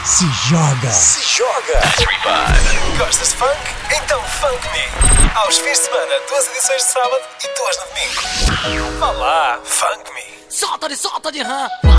Se joga! Se joga! 3-5. Gostas de funk? Então Funk Me. Aos fins de semana, 2 edições de sábado e 2 no domingo. Vá lá, Funk Me. Solta de rã.